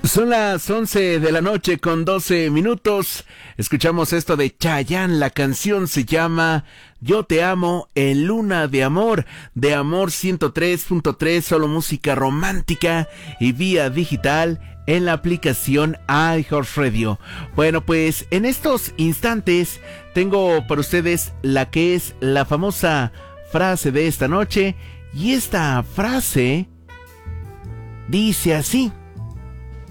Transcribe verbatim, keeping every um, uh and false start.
Son las once de la noche con doce minutos. Escuchamos esto de Chayanne. La canción se llama Yo te amo en Luna de Amor, de Amor ciento tres punto tres, solo música romántica y vía digital en la aplicación iHeartRadio. Bueno, pues en estos instantes tengo para ustedes la que es la famosa frase de esta noche, y esta frase dice así: